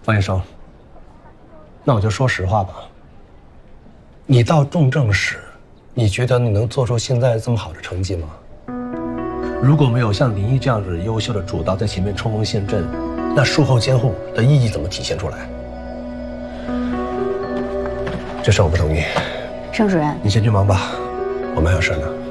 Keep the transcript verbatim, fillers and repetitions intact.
方医生，那我就说实话吧。你到重症室，你觉得你能做出现在这么好的成绩吗？如果没有像林毅这样子优秀的主刀在前面冲锋陷阵，那术后监护的意义怎么体现出来？这事我不同意。 盛主任， 你先去忙吧，我们还有事呢。